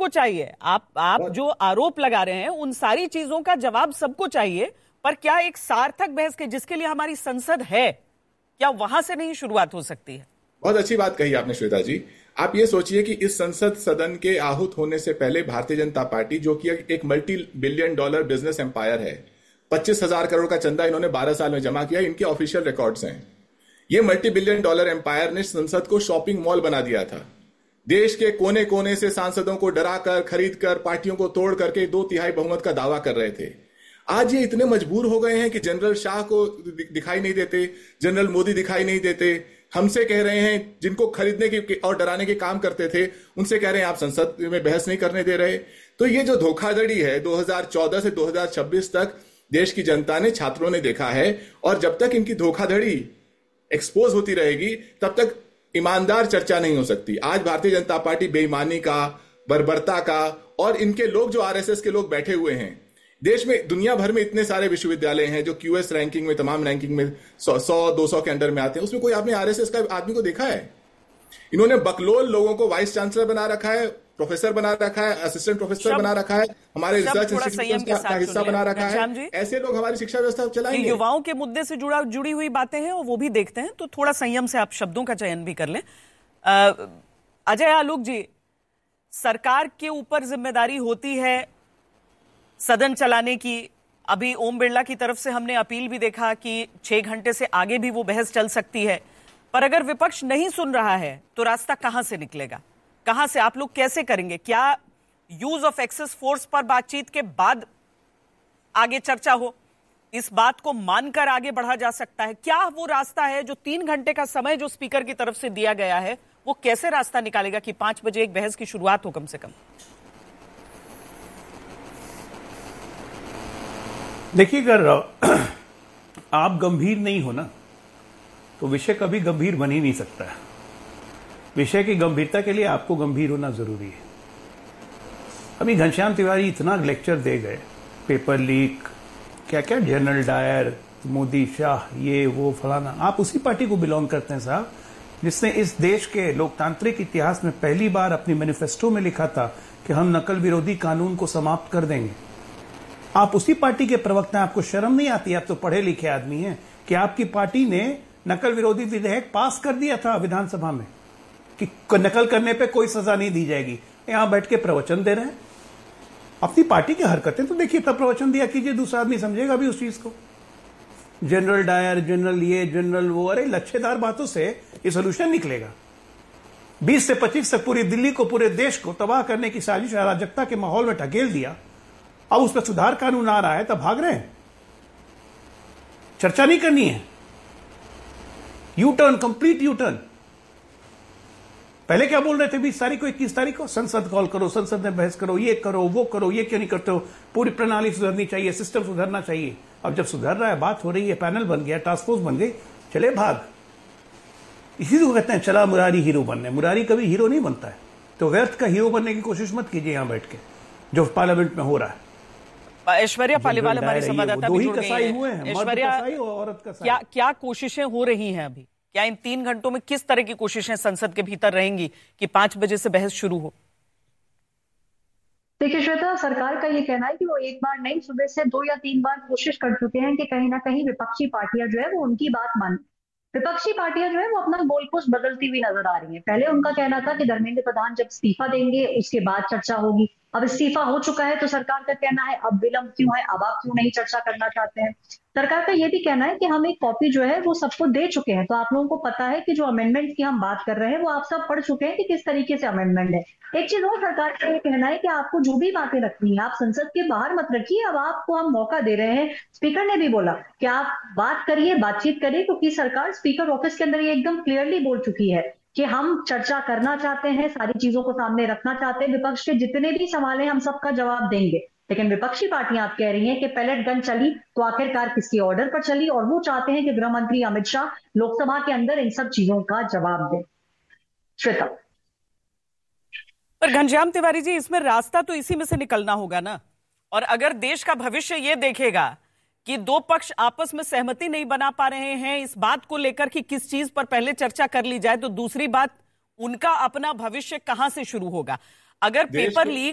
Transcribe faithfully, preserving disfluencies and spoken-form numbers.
सबको चाहिए। आप आप जो आरोप लगा रहे हैं उन सारी चीजों का जवाब सबको चाहिए, पर क्या एक सार्थक बहस के जिसके लिए हमारी संसद है, क्या वहां से नहीं शुरुआत हो सकती है? बहुत अच्छी बात कही आपने श्वेता जी। आप ये सोचिए कि इस संसद सदन के आहूत होने से पहले भारतीय जनता पार्टी, जो कि एक multi billion dollar business empire है, पच्चीस हजार करोड़ का चंदा इन्होंने बारह साल में जमा किया, इनके ऑफिशियल रिकॉर्ड्स हैं। ये मल्टी बिलियन डॉलर एम्पायर ने संसद को शॉपिंग मॉल बना दिया था। देश के कोने कोने से सांसदों को डराकर, खरीद कर, पार्टियों को तोड़ करके दो तिहाई बहुमत का दावा कर रहे थे। आज ये इतने मजबूर हो गए हैं कि जनरल शाह को दिखाई नहीं देते, जनरल मोदी दिखाई नहीं देते। हमसे कह रहे हैं, जिनको खरीदने के और डराने के काम करते थे, उनसे कह रहे हैं आप संसद में बहस नहीं करने दे रहे। तो ये जो धोखाधड़ी है दो हज़ार चौदह से दो हज़ार छब्बीस तक देश की जनता ने, छात्रों ने देखा है, और जब तक इनकी धोखाधड़ी एक्सपोज होती रहेगी तब तक ईमानदार चर्चा नहीं हो सकती। आज भारतीय जनता पार्टी बेईमानी का, बर्बरता का, और इनके लोग जो आरएसएस के लोग बैठे हुए हैं, देश में दुनिया भर में इतने सारे विश्वविद्यालय हैं जो क्यूएस रैंकिंग में, तमाम रैंकिंग में सौ दो सौ के अंडर में आते हैं, उसमें कोई आपने आरएसएस का आदमी को देखा है? इन्होंने बकलोल लोगों को वाइस चांसलर बना रखा है, प्रोफेसर बना रखा है, असिस्टेंट प्रोफेसर बना रखा है, हमारे रिसर्च इंस्टीट्यूट का हिस्सा बना रखा है। ऐसे लोग हमारी शिक्षा व्यवस्था चलाएंगे। युवाओं के मुद्दे से जुड़ा जुड़ी हुई बातें हैं और वो भी देखते हैं, तो थोड़ा संयम से आप शब्दों का चयन भी कर लें। अजय आलोक जी, सरकार के ऊपर जिम्मेदारी होती है सदन चलाने की। अभी ओम बिरला की तरफ से हमने अपील भी देखा कि छह घंटे से आगे भी वो बहस चल सकती है, पर अगर विपक्ष नहीं सुन रहा है तो रास्ता कहां से निकलेगा? कहां से आप लोग कैसे करेंगे? क्या यूज ऑफ एक्सेस फोर्स पर बातचीत के बाद आगे चर्चा हो, इस बात को मानकर आगे बढ़ा जा सकता है? क्या वो रास्ता है जो तीन घंटे का समय जो स्पीकर की तरफ से दिया गया है, वो कैसे रास्ता निकालेगा कि पांच बजे एक बहस की शुरुआत हो कम से कम? देखिए, अगर आप गंभीर नहीं हो ना तो विषय कभी गंभीर बन ही नहीं सकता है। विषय की गंभीरता के लिए आपको गंभीर होना जरूरी है। अभी घनश्याम तिवारी इतना लेक्चर दे गए, पेपर लीक, क्या क्या जनरल डायर, मोदी शाह, ये वो फलाना। आप उसी पार्टी को बिलोंग करते हैं साहब जिसने इस देश के लोकतांत्रिक इतिहास में पहली बार अपनी मैनिफेस्टो में लिखा था कि हम नकल विरोधी कानून को समाप्त कर देंगे। आप उसी पार्टी के प्रवक्ता हैं, आपको शर्म नहीं आती? आप तो पढ़े लिखे आदमी हैं कि आपकी पार्टी ने नकल विरोधी विधेयक पास कर दिया था विधानसभा में कि नकल करने पे कोई सजा नहीं दी जाएगी। यहां बैठ के प्रवचन दे रहे हैं। अपनी पार्टी की हरकतें तो देखिए, तब प्रवचन दिया कीजिए, दूसरा आदमी समझेगा भी उस चीज को। जनरल डायर, जनरल ये, जनरल वो, अरे लच्छेदार बातों से ये सोल्यूशन निकलेगा? बीस से पच्चीस तक पूरी दिल्ली को, पूरे देश को तबाह करने की साजिश अराजकता के माहौल में ढकेल दिया। अब उस पर सुधार कानून आ रहा है तब भाग रहे हैं। चर्चा नहीं करनी है। U turn, complete U turn. पहले क्या बोल रहे थे बीस तारीख को, इक्कीस तारीख को? संसद कॉल करो, संसद में बहस करो, ये करो, वो करो, ये क्यों नहीं करते हो? पूरी प्रणाली सुधरनी चाहिए, सिस्टम सुधरना चाहिए। अब जब सुधर रहा है, बात हो रही है, पैनल बन गया, टास्क फोर्स बन गई, चले भाग। इसी को कहते हैं चला मुरारी हीरो बनने। मुरारी कभी हीरो नहीं बनता है, तो व्यर्थ का हीरो बनने की कोशिश मत कीजिए यहां बैठ के, जो पार्लियामेंट में हो रहा है। ऐश्वर्या पालीवाल हमारे संवाददाता भी जुड़ गई हैं। ऐश्वर्या, क्या क्या कोशिशें हो रही हैं अभी? क्या इन तीन घंटों में किस तरह की कोशिशें संसद के भीतर रहेंगी कि पांच बजे से बहस शुरू हो? देखिए श्वेता, सरकार का ये कहना है कि वो एक बार नहीं, सुबह से दो या तीन बार कोशिश कर चुके हैं कि कहीं ना कहीं विपक्षी पार्टियां जो है वो उनकी बात माने। विपक्षी पार्टियां जो है वो अपना गोलपोस्ट बदलती हुई नजर आ रही हैं। पहले उनका कहना था कि धर्मेंद्र प्रधान जब इस्तीफा देंगे उसके बाद चर्चा होगी। अब इस्तीफा हो चुका है तो सरकार का कहना है अब विलंब क्यों है, अब आप क्यों नहीं चर्चा करना चाहते हैं। सरकार का ये भी कहना है कि हम एक कॉपी जो है वो सबको दे चुके हैं, तो आप लोगों को पता है कि जो अमेंडमेंट की हम बात कर रहे हैं वो आप सब पढ़ चुके हैं कि किस तरीके से अमेंडमेंट है। एक चीज और सरकार का ये कहना है कि आपको जो भी बातें रखनी है आप संसद के बाहर मत रखिए, अब आपको हम मौका दे रहे हैं। स्पीकर ने भी बोला कि आप बात करिए, बातचीत करिए, क्योंकि सरकार स्पीकर ऑफिस के अंदर ये एकदम क्लियरली बोल चुकी है कि हम चर्चा करना चाहते हैं, सारी चीजों को सामने रखना चाहते हैं, विपक्ष के जितने भी सवाल हैं हम सबका जवाब देंगे। लेकिन विपक्षी पार्टियां आप कह रही हैं कि पैलेट गन चली तो आखिरकार किसके ऑर्डर पर चली, और वो चाहते हैं कि गृह मंत्री अमित शाह लोकसभा के अंदर इन सब चीजों का जवाब दें। श्वेता, पर घनश्याम तिवारी जी, इसमें रास्ता तो इसी में से निकलना होगा ना। और अगर देश का भविष्य ये देखेगा कि दो पक्ष आपस में सहमति नहीं बना पा रहे हैं इस बात को लेकर कि किस चीज पर पहले चर्चा कर ली जाए, तो दूसरी बात, उनका अपना भविष्य कहां से शुरू होगा? अगर पेपर लीक